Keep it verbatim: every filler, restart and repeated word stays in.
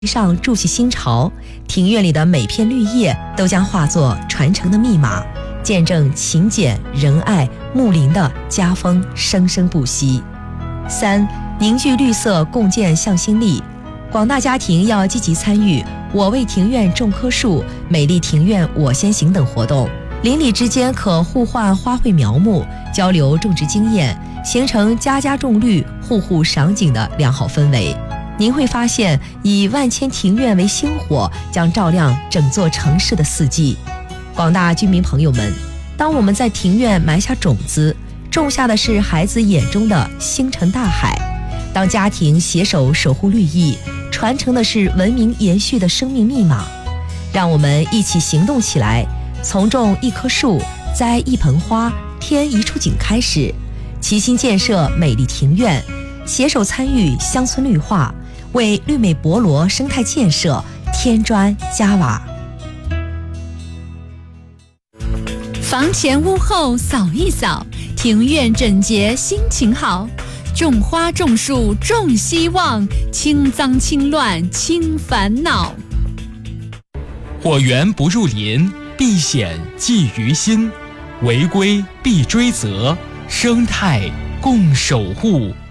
上筑起新巢，庭院里的每片绿叶都将化作传承的密码，见证勤俭仁爱睦邻的家风生生不息。三、凝聚绿色，共建向心力。广大家庭要积极参与我为庭院种棵树、美丽庭院我先行等活动，邻里之间可互换花卉苗木，交流种植经验，形成家家种绿、户户赏景的良好氛围。您会发现，以万千庭院为星火，将照亮整座城市的四季。广大居民朋友们，当我们在庭院埋下种子，种下的是孩子眼中的星辰大海；当家庭携手守护绿意，传承的是文明延续的生命密码。让我们一起行动起来，从种一棵树、栽一盆花、添一处景开始，齐心建设美丽庭院，携手参与乡村绿化，为绿美博罗生态建设添砖加瓦。 房前屋后扫一扫，庭院整洁心情好。种花种树种希望，清脏清乱清烦恼。 火源不入林，避险忌于心，违规必追责，生态共守护。